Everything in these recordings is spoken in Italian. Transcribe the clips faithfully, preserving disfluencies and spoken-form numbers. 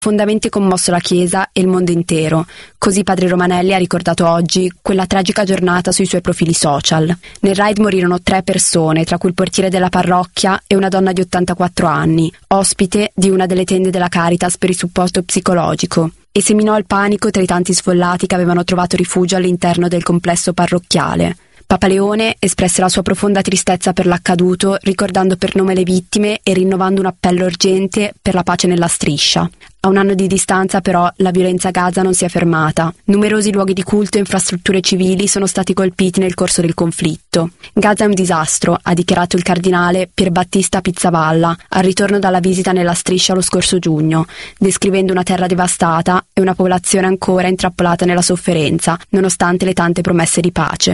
profondamente commosso la Chiesa e il mondo intero. Così padre Romanelli ha ricordato oggi quella tragica giornata sui suoi profili social. Nel raid morirono tre persone, tra cui il portiere della parrocchia e una donna di ottantaquattro anni, ospite di una delle tende della Caritas per il supporto psicologico, e seminò il panico tra i tanti sfollati che avevano trovato rifugio all'interno del complesso parrocchiale. Papa Leone espresse la sua profonda tristezza per l'accaduto, ricordando per nome le vittime e rinnovando un appello urgente per la pace nella striscia. A un anno di distanza, però, la violenza a Gaza non si è fermata. Numerosi luoghi di culto e infrastrutture civili sono stati colpiti nel corso del conflitto. Gaza è un disastro, ha dichiarato il cardinale Pierbattista Pizzavalla al ritorno dalla visita nella striscia lo scorso giugno, descrivendo una terra devastata e una popolazione ancora intrappolata nella sofferenza, nonostante le tante promesse di pace.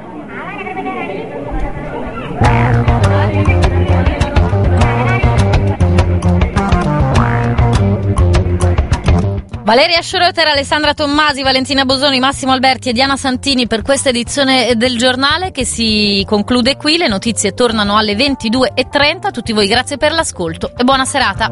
Valeria Schroeter, Alessandra Tommasi, Valentina Bosoni, Massimo Alberti e Diana Santini per questa edizione del giornale che si conclude qui. Le notizie tornano alle ventidue e trenta. A tutti voi grazie per l'ascolto e buona serata.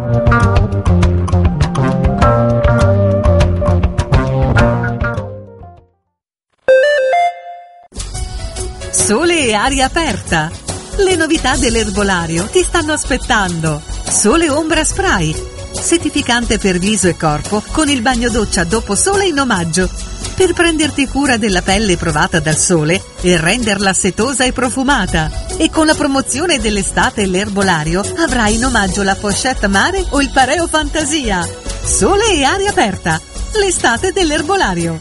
Sole e aria aperta. Le novità dell'erbolario ti stanno aspettando. Sole Ombra Spray, settificante per viso e corpo con il bagno doccia dopo sole in omaggio, per prenderti cura della pelle provata dal sole e renderla setosa e profumata. E con la promozione dell'estate l'erbolario avrai in omaggio la pochette mare o il pareo fantasia. Sole e aria aperta, l'estate dell'erbolario.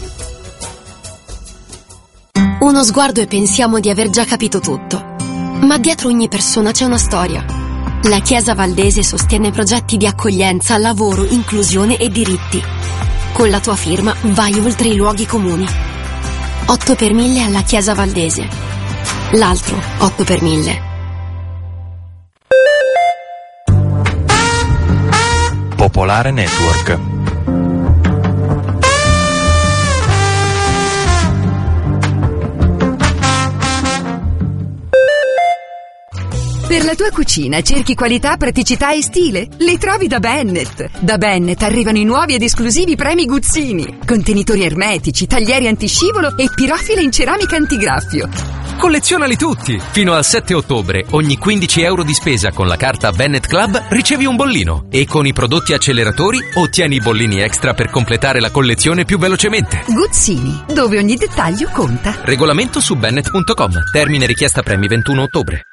Uno sguardo e pensiamo di aver già capito tutto, ma dietro ogni persona c'è una storia. La Chiesa Valdese sostiene progetti di accoglienza, lavoro, inclusione e diritti. Con la tua firma vai oltre i luoghi comuni. otto per mille alla Chiesa Valdese. L'altro otto per mille. Popolare Network. Per la tua cucina cerchi qualità, praticità e stile? Li trovi da Bennett. Da Bennett arrivano i nuovi ed esclusivi premi Guzzini. Contenitori ermetici, taglieri antiscivolo e pirofile in ceramica antigraffio. Collezionali tutti! Fino al sette ottobre, ogni quindici euro di spesa con la carta Bennett Club ricevi un bollino. E con i prodotti acceleratori ottieni i bollini extra per completare la collezione più velocemente. Guzzini, dove ogni dettaglio conta. Regolamento su bennett punto com. Termine richiesta premi ventuno ottobre.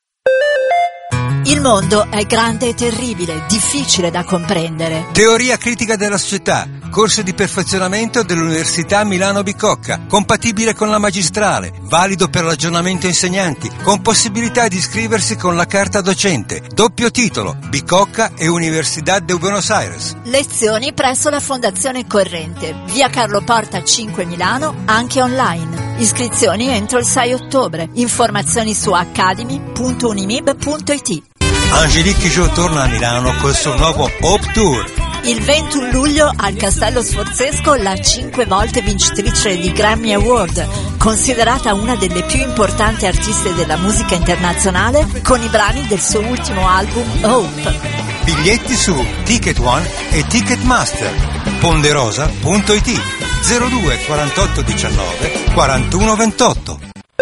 Il mondo è grande e terribile, difficile da comprendere. Teoria critica della società, corso di perfezionamento dell'Università Milano Bicocca, compatibile con la magistrale, valido per l'aggiornamento insegnanti, con possibilità di iscriversi con la carta docente, doppio titolo, Bicocca e Universidad de Buenos Aires. Lezioni presso la Fondazione Corrente, via Carlo Porta cinque Milano, anche online. Iscrizioni entro il sei ottobre. Informazioni su academy punto unimib punto it. Angelique Kidjo torna a Milano col suo nuovo Hope Tour. Il ventuno luglio al Castello Sforzesco la cinque volte vincitrice di Grammy Award, considerata una delle più importanti artiste della musica internazionale, con i brani del suo ultimo album Hope. Biglietti su Ticket One e Ticketmaster. Ponderosa punto it. zero due quarantotto diciannove quarantuno ventotto.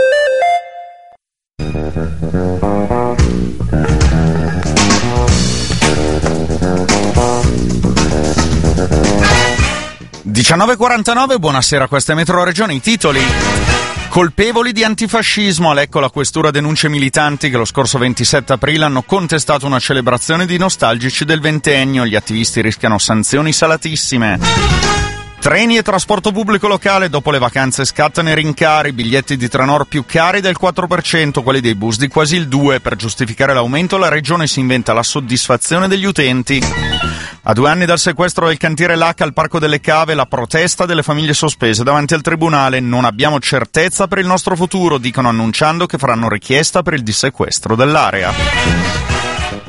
diciannove e quarantanove, buonasera, questa è Metro Regione. I titoli: colpevoli di antifascismo, l'ecco la questura denuncia militanti che lo scorso ventisette aprile hanno contestato una celebrazione di nostalgici del ventennio, gli attivisti rischiano sanzioni salatissime. Treni e trasporto pubblico locale, dopo le vacanze scattano i rincari, biglietti di Trenor più cari del quattro per cento, quelli dei bus di quasi il due per cento. Per giustificare l'aumento la regione si inventa la soddisfazione degli utenti. A due anni dal sequestro del cantiere L H al Parco delle Cave, la protesta delle famiglie sospese davanti al tribunale. Non abbiamo certezza per il nostro futuro, dicono, annunciando che faranno richiesta per il dissequestro dell'area.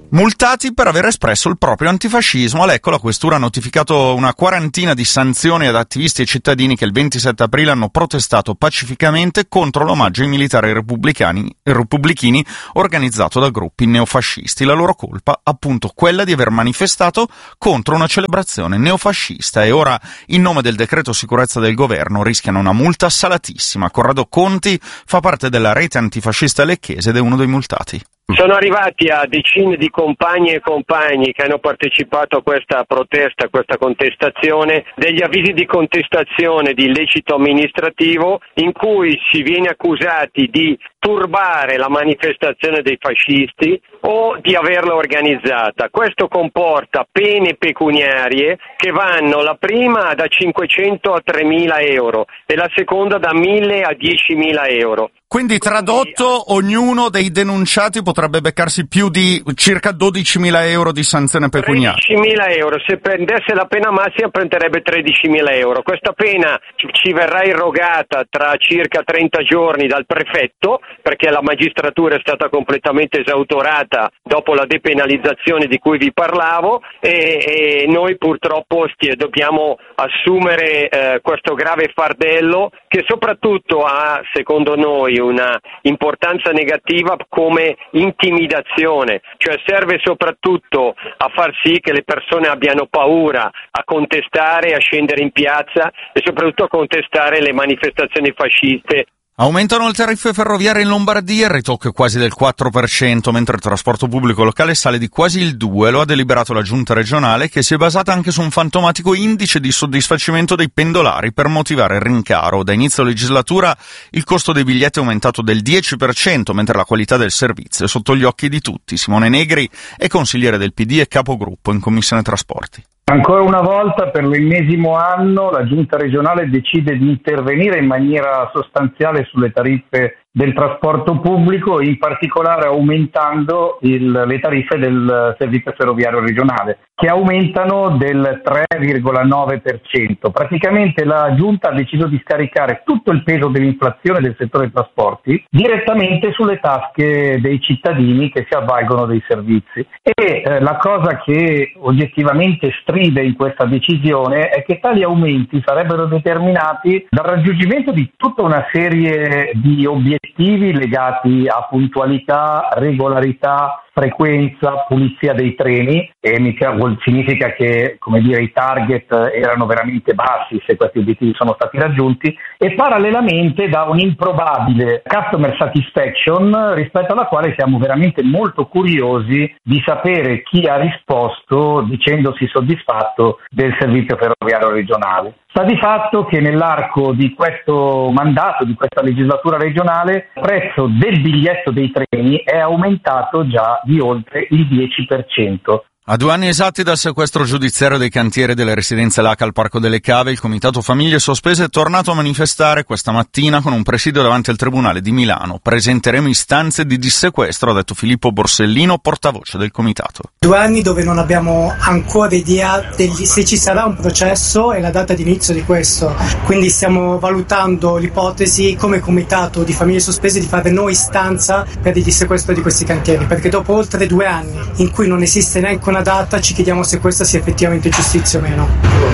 Multati per aver espresso il proprio antifascismo. All'Ecco, la Questura ha notificato una quarantina di sanzioni ad attivisti e cittadini che il ventisette aprile hanno protestato pacificamente contro l'omaggio ai militari repubblicani, repubblichini organizzato da gruppi neofascisti. La loro colpa, appunto, quella di aver manifestato contro una celebrazione neofascista, e ora, in nome del decreto sicurezza del governo, rischiano una multa salatissima. Corrado Conti fa parte della rete antifascista lecchese ed è uno dei multati. Sono arrivati a decine di compagni e compagni che hanno partecipato a questa protesta, a questa contestazione, degli avvisi di contestazione di illecito amministrativo in cui si viene accusati di turbare la manifestazione dei fascisti o di averla organizzata. Questo comporta pene pecuniarie che vanno la prima da cinquecento a tremila euro e la seconda da mille a diecimila euro. Quindi tradotto, ognuno dei denunciati potrebbe beccarsi più di circa dodicimila euro di sanzione pecuniaria. tredicimila euro, se prendesse la pena massima prenderebbe tredicimila euro. Questa pena ci verrà irrogata tra circa trenta giorni dal prefetto, perché la magistratura è stata completamente esautorata dopo la depenalizzazione di cui vi parlavo, e, e noi purtroppo stie, dobbiamo assumere eh, questo grave fardello che soprattutto ha, secondo noi, una importanza negativa come intimidazione, cioè serve soprattutto a far sì che le persone abbiano paura a contestare, a scendere in piazza e soprattutto a contestare le manifestazioni fasciste. Aumentano le tariffe ferroviarie in Lombardia, il ritocco è quasi del quattro per cento, mentre il trasporto pubblico locale sale di quasi il due per cento. Lo ha deliberato la giunta regionale, che si è basata anche su un fantomatico indice di soddisfacimento dei pendolari per motivare il rincaro. Da inizio legislatura il costo dei biglietti è aumentato del dieci per cento, mentre la qualità del servizio è sotto gli occhi di tutti. Simone Negri è consigliere del P D e capogruppo in Commissione Trasporti. Ancora una volta, per l'ennesimo anno, la Giunta regionale decide di intervenire in maniera sostanziale sulle tariffe del trasporto pubblico, in particolare aumentando il, le tariffe del servizio ferroviario regionale, che aumentano del tre virgola nove per cento. Praticamente la Giunta ha deciso di scaricare tutto il peso dell'inflazione del settore dei trasporti direttamente sulle tasche dei cittadini che si avvalgono dei servizi. E eh, la cosa che oggettivamente stride in questa decisione è che tali aumenti sarebbero determinati dal raggiungimento di tutta una serie di obiettivi legati a puntualità, regolarità, frequenza, pulizia dei treni, e mica significa che, come dire, i target erano veramente bassi se questi obiettivi sono stati raggiunti, e parallelamente da un'improbabile customer satisfaction rispetto alla quale siamo veramente molto curiosi di sapere chi ha risposto dicendosi soddisfatto del servizio ferroviario regionale. Sta di fatto che nell'arco di questo mandato, di questa legislatura regionale, il prezzo del biglietto dei treni è aumentato già di oltre il dieci per cento. A due anni esatti dal sequestro giudiziario dei cantieri delle residenze L A C al Parco delle Cave, il Comitato Famiglie Sospese è tornato a manifestare questa mattina con un presidio davanti al Tribunale di Milano. Presenteremo istanze di dissequestro, ha detto Filippo Borsellino, portavoce del Comitato. Due anni dove non abbiamo ancora idea degli, se ci sarà un processo e la data di inizio di questo. Quindi stiamo valutando l'ipotesi come Comitato di Famiglie Sospese di fare noi istanza per il dissequestro di questi cantieri, perché dopo oltre due anni in cui non esiste neanche una data ci chiediamo se questa sia effettivamente giustizia o meno.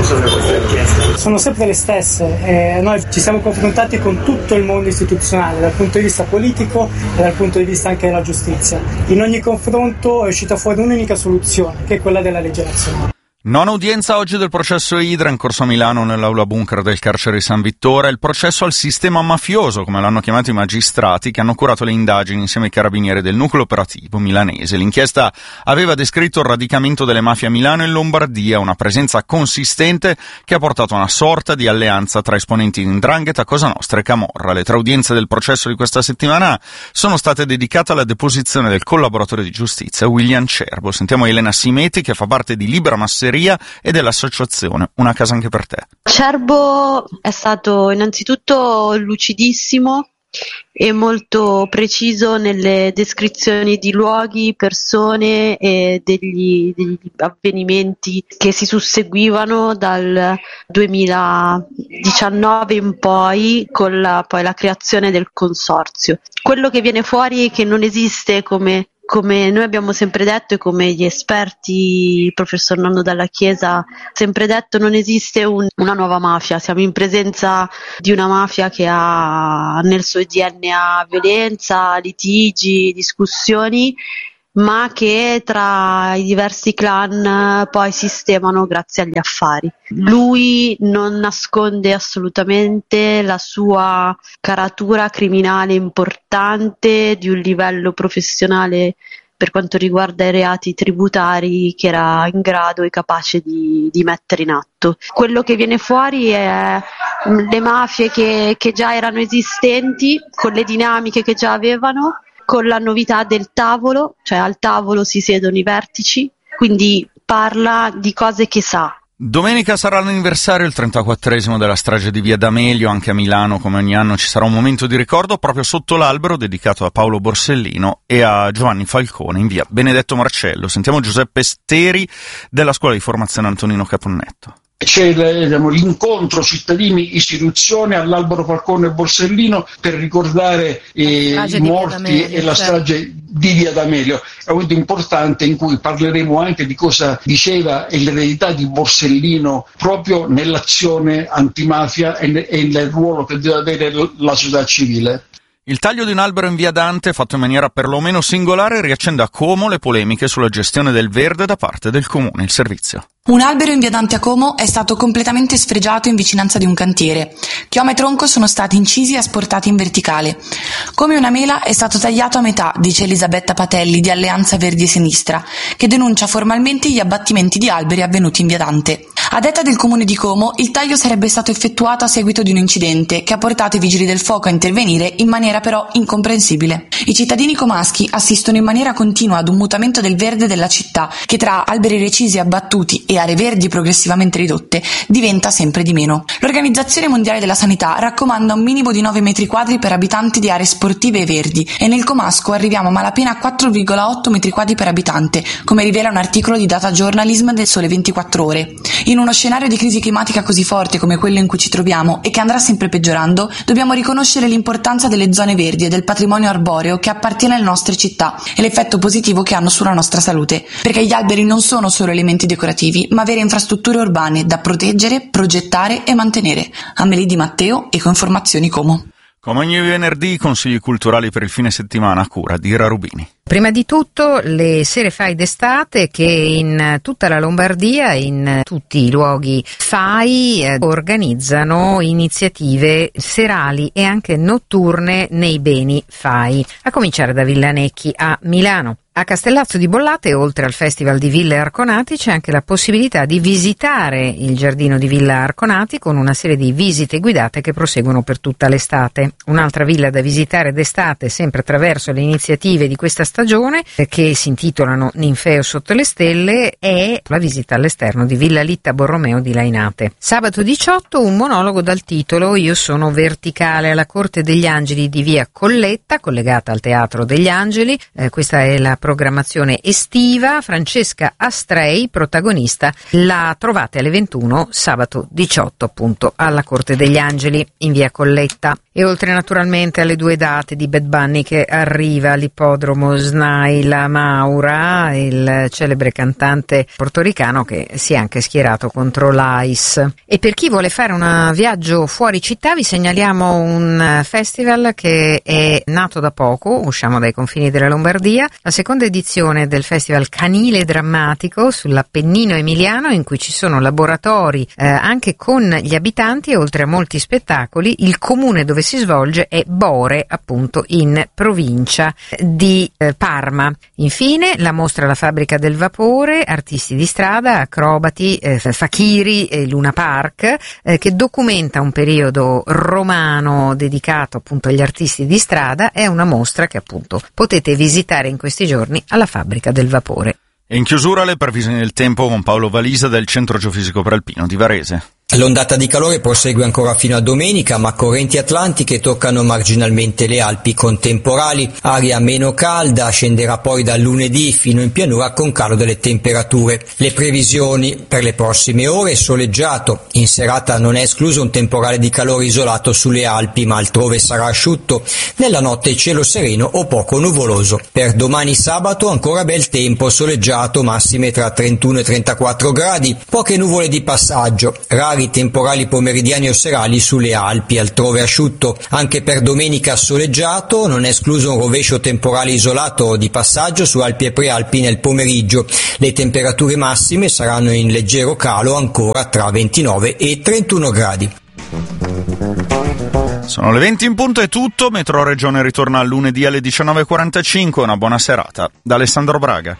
Sono sempre le stesse, eh, noi ci siamo confrontati con tutto il mondo istituzionale dal punto di vista politico e dal punto di vista anche della giustizia. In ogni confronto è uscita fuori un'unica soluzione, che è quella della legge nazionale. Nona udienza oggi del processo Idra in corso a Milano nell'aula bunker del carcere di San Vittore, il processo al sistema mafioso, come l'hanno chiamato i magistrati che hanno curato le indagini insieme ai carabinieri del nucleo operativo milanese. L'inchiesta aveva descritto il radicamento delle mafie a Milano e in Lombardia, una presenza consistente che ha portato a una sorta di alleanza tra esponenti di 'Ndrangheta, Cosa Nostra e Camorra. Le tre udienze del processo di questa settimana sono state dedicate alla deposizione del collaboratore di giustizia William Cerbo. Sentiamo Elena Simeti, che fa parte di Libera Masseria e dell'associazione Una Casa Anche per Te. Cerbo è stato innanzitutto lucidissimo e molto preciso nelle descrizioni di luoghi, persone e degli, degli avvenimenti che si susseguivano dal duemiladiciannove in poi, con la, poi la creazione del consorzio. Quello che viene fuori è che non esiste, come come noi abbiamo sempre detto e come gli esperti, il professor Nonno Dalla Chiesa ha sempre detto, non esiste un, una nuova mafia, siamo in presenza di una mafia che ha nel suo D N A violenza, litigi, discussioni, ma che tra i diversi clan poi sistemano grazie agli affari. Lui non nasconde assolutamente la sua caratura criminale importante di un livello professionale per quanto riguarda i reati tributari che era in grado e capace di, di mettere in atto. Quello che viene fuori è le mafie che, che già erano esistenti, con le dinamiche che già avevano, con la novità del tavolo, cioè al tavolo si siedono i vertici, quindi parla di cose che sa. Domenica sarà l'anniversario, il trentaquattresimo della strage di Via D'Amelio. Anche a Milano, come ogni anno, ci sarà un momento di ricordo proprio sotto l'albero dedicato a Paolo Borsellino e a Giovanni Falcone in via Benedetto Marcello. Sentiamo Giuseppe Steri della scuola di formazione Antonino Caponnetto. C'è l'incontro cittadini-istituzione all'Albero Falcone e Borsellino per ricordare eh, i morti e la strage di Via D'Amelio. È un momento importante in cui parleremo anche di cosa diceva e l'eredità di Borsellino proprio nell'azione antimafia e, e nel ruolo che deve avere la società civile. Il taglio di un albero in via Dante, fatto in maniera perlomeno singolare, riaccende a Como le polemiche sulla gestione del verde da parte del comune. Il servizio. Un albero in via Dante a Como è stato completamente sfregiato in vicinanza di un cantiere. Chioma e tronco sono stati incisi e asportati in verticale. Come una mela è stato tagliato a metà, dice Elisabetta Patelli di Alleanza Verdi e Sinistra, che denuncia formalmente gli abbattimenti di alberi avvenuti in via Dante. A detta del comune di Como, il taglio sarebbe stato effettuato a seguito di un incidente che ha portato i vigili del fuoco a intervenire in maniera però incomprensibile. I cittadini comaschi assistono in maniera continua ad un mutamento del verde della città che tra alberi recisi e abbattuti e aree verdi progressivamente ridotte diventa sempre di meno. L'Organizzazione Mondiale della Sanità raccomanda un minimo di nove metri quadri per abitanti di aree sportive e verdi e nel comasco arriviamo a malapena a quattro virgola otto metri quadri per abitante, come rivela un articolo di Data Journalism del Sole ventiquattro Ore. In uno scenario di crisi climatica così forte come quello in cui ci troviamo e che andrà sempre peggiorando, dobbiamo riconoscere l'importanza delle zone verdi e del patrimonio arboreo che appartiene alle nostre città e l'effetto positivo che hanno sulla nostra salute, perché gli alberi non sono solo elementi decorativi, ma vere infrastrutture urbane da proteggere, progettare e mantenere. Amelie Di Matteo, Ecoinformazioni Como. Come ogni venerdì, consigli culturali per il fine settimana a cura di Ira Rubini. Prima di tutto le Sere Fai d'estate che in tutta la Lombardia, in tutti i luoghi Fai, eh, organizzano iniziative serali e anche notturne nei beni Fai, a cominciare da Villanecchi a Milano. A Castellazzo di Bollate, oltre al Festival di Villa Arconati, c'è anche la possibilità di visitare il giardino di Villa Arconati con una serie di visite guidate che proseguono per tutta l'estate. Un'altra villa da visitare d'estate, sempre attraverso le iniziative di questa stagione, che si intitolano Ninfeo sotto le stelle, è la visita all'esterno di Villa Litta Borromeo di Lainate. Sabato diciotto un monologo dal titolo Io sono verticale alla Corte degli Angeli di Via Colletta, collegata al Teatro degli Angeli. Eh, questa è la programmazione estiva. Francesca Astrei, protagonista, la trovate alle ventuno sabato diciotto appunto alla Corte degli Angeli in via Colletta. E oltre naturalmente alle due date di Bad Bunny che arriva all'ippodromo Snai La Maura, il celebre cantante portoricano che si è anche schierato contro l'A I S. E per chi vuole fare un viaggio fuori città vi segnaliamo un festival che è nato da poco, usciamo dai confini della Lombardia, la seconda edizione del Festival Canile Drammatico sull'Appennino Emiliano, in cui ci sono laboratori eh, anche con gli abitanti e oltre a molti spettacoli. Il comune dove si svolge è Bore, appunto in provincia di eh, Parma. Infine la mostra La Fabbrica del Vapore, artisti di strada, acrobati, eh, fakiri e Luna Park, eh, che documenta un periodo romano dedicato appunto agli artisti di strada. È una mostra che appunto potete visitare in questi giorni alla Fabbrica del Vapore. E in chiusura le previsioni del tempo con Paolo Valisa del Centro Geofisico Prealpino di Varese. L'ondata di calore prosegue ancora fino a domenica, ma correnti atlantiche toccano marginalmente le Alpi con temporali, aria meno calda, scenderà poi dal lunedì fino in pianura con calo delle temperature. Le previsioni per le prossime ore: soleggiato, in serata non è escluso un temporale di calore isolato sulle Alpi, ma altrove sarà asciutto, nella notte cielo sereno o poco nuvoloso. Per domani sabato ancora bel tempo, soleggiato, massime tra trentuno e trentaquattro gradi, poche nuvole di passaggio, rari temporali pomeridiani o serali sulle Alpi, altrove asciutto. Anche per domenica soleggiato, non è escluso un rovescio temporale isolato o di passaggio su Alpi e Prealpi nel pomeriggio. Le temperature massime saranno in leggero calo, ancora tra ventinove e trentuno gradi. Sono le venti in punto, è tutto. Metro Regione ritorna lunedì alle diciannove e quarantacinque. Una buona serata da Alessandro Braga.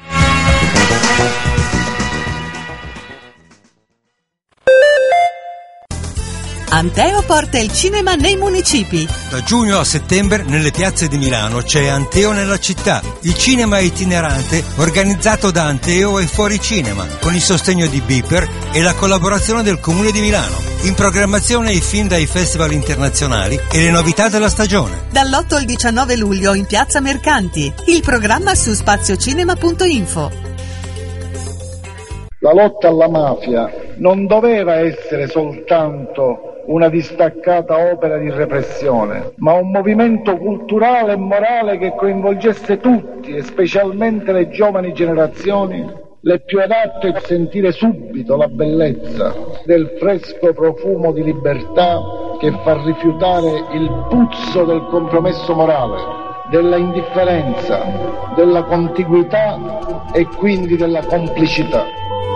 Anteo porta il cinema nei municipi. Da giugno a settembre nelle piazze di Milano c'è Anteo nella città, il cinema itinerante organizzato da Anteo e Fuori Cinema, con il sostegno di Beeper e la collaborazione del Comune di Milano. In programmazione i film dai festival internazionali e le novità della stagione. Dall'otto al diciannove luglio in Piazza Mercanti. Il programma su spaziocinema punto info. La lotta alla mafia non doveva essere soltanto una distaccata opera di repressione, ma un movimento culturale e morale che coinvolgesse tutti, e specialmente le giovani generazioni, le più adatte a sentire subito la bellezza del fresco profumo di libertà che fa rifiutare il puzzo del compromesso morale, della indifferenza, della contiguità e quindi della complicità.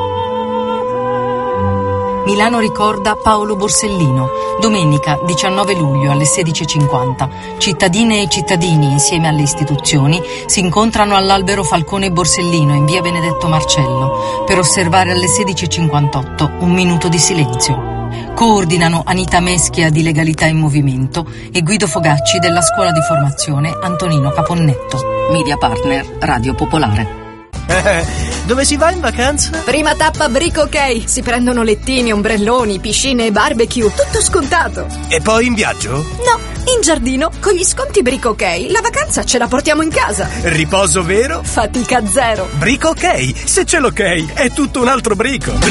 Milano ricorda Paolo Borsellino. Domenica diciannove luglio alle sedici e cinquanta. Cittadine e cittadini, insieme alle istituzioni, si incontrano all'Albero Falcone Borsellino in via Benedetto Marcello per osservare alle sedici e cinquantotto un minuto di silenzio. Coordinano Anita Meschia di Legalità in Movimento e Guido Fogacci della Scuola di Formazione Antonino Caponnetto. Media partner Radio Popolare. Dove si va in vacanza? Prima tappa Brico Ok. Si prendono lettini, ombrelloni, piscine e barbecue. Tutto scontato. E poi in viaggio? No, in giardino. Con gli sconti Brico Ok la vacanza ce la portiamo in casa. Riposo vero? Fatica zero. Brico Ok. Se c'è l'ok è tutto un altro brico.